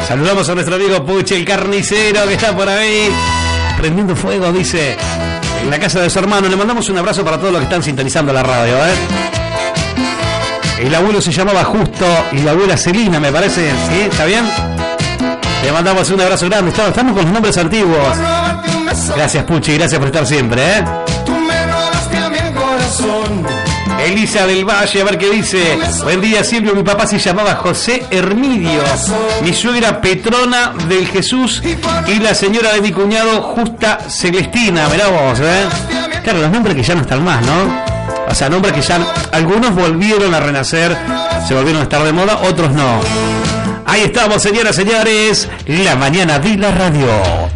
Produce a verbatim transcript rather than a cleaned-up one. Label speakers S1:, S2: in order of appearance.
S1: Saludamos a nuestro amigo Puche, el carnicero, que está por ahí prendiendo fuego, dice, en la casa de su hermano. Le mandamos un abrazo para todos los que están sintonizando la radio, ¿eh? El abuelo se llamaba Justo y la abuela Celina, me parece. ¿Sí? ¿Está bien? Le mandamos un abrazo grande. Estamos con los nombres antiguos. Gracias, Puchi, gracias por estar siempre, ¿eh? Elisa del Valle, a ver qué dice. Buen día, Silvio. Mi papá se llamaba José Hermidio. Mi suegra Petrona del Jesús. Y la señora de mi cuñado Justa Celestina. Mirá vos, ¿eh? Claro, los nombres que ya no están más, ¿no? O sea, nombres que ya algunos volvieron a renacer, se volvieron a estar de moda, otros no. Ahí estamos, señoras y señores. La mañana de la radio.